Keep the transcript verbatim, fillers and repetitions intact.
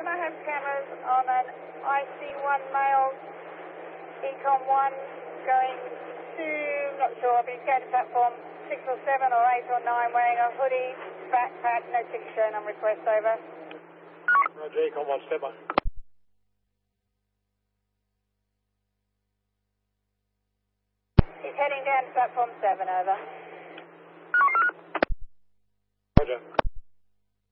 I have cameras on an I C one male, Econ one, going to, not sure, I'll be going to platform six or seven or eight or nine, wearing a hoodie, backpack, no ticket shown on request, over. Roger, Econ one, step by. He's heading down to platform seven, over. Roger.